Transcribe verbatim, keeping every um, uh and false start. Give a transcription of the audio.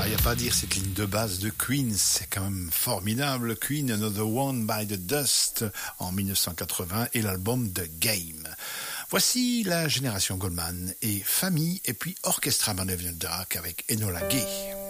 Ah, y a pas à dire, cette ligne de base de Queen, c'est quand même formidable. Queen, Another One by the Dust en dix-neuf cent quatre-vingts et l'album The Game. Voici la génération Goldman et Famille et puis Orchestra Man of the Dark avec Enola Gay.